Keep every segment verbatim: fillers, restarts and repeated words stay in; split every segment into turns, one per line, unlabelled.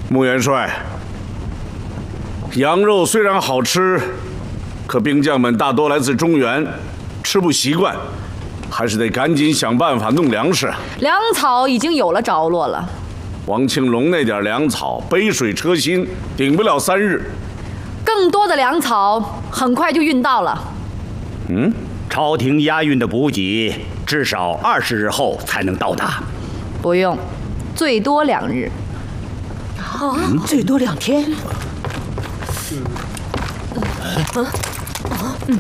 穆元帅，羊肉虽然好吃，可兵将们大多来自中原，吃不习惯，还是得赶紧想办法弄粮食。
粮草已经有了着落了。
王庆龙那点粮草，杯水车薪，顶不了三日。
更多的粮草很快就运到了。
嗯，朝廷押运的补给至少二十日后才能到达。
不用，最多两日。
啊，最多两天。嗯，嗯，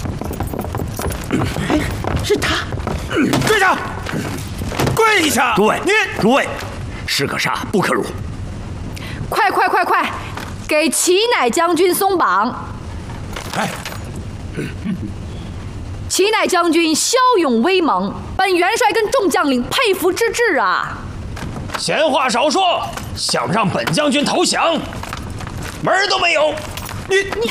哎，是他。
队长，跪下！
诸位，
你
诸位，士可杀，不可辱。
快快快快，给齐乃将军松绑！
哎，
齐乃将军骁勇威猛，本元帅跟众将领佩服之至啊！
闲话少说，想让本将军投降，门儿都没有！你你，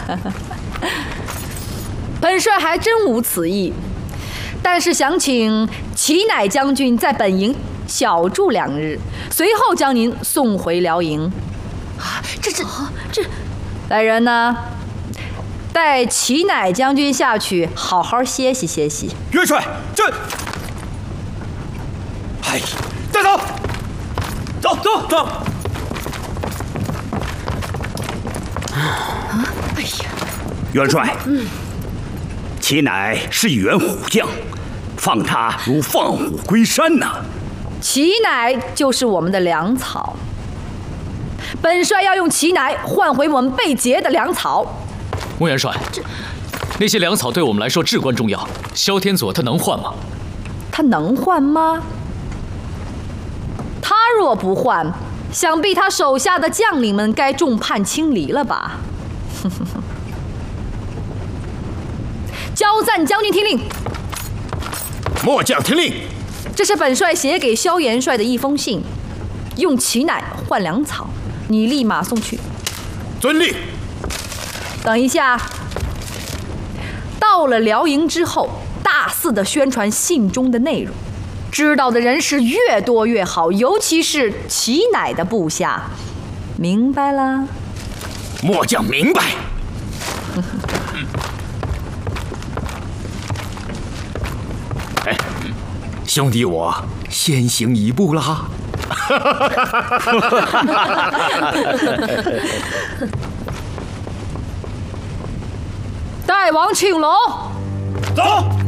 本帅还真无此意，但是想请齐乃将军在本营小住两日，随后将您送回辽营。
啊，这这这，
来人呐，带齐乃将军下去好好歇息歇息。
元帅，这，哎，带走，走走走。
啊，哎呀，
元帅，嗯，齐乃是一员虎将，放他如放虎归山呐。
齐乃就是我们的粮草，本帅要用齐乃换回我们被劫的粮草。
穆元帅，那些粮草对我们来说至关重要，萧天佐他能换吗？
他能换吗？他若不换，想必他手下的将领们该众叛亲离了吧？交赞将军听令。
末将听令。
这是本帅写给萧元帅的一封信，用齐乃换粮草，你立马送去。
遵令。
等一下，到了辽营之后，大肆的宣传信中的内容，知道的人是越多越好，尤其是齐乃的部下，明白了？
末将明白。
哎，兄弟我先行一步啦。
带王庆龙
走。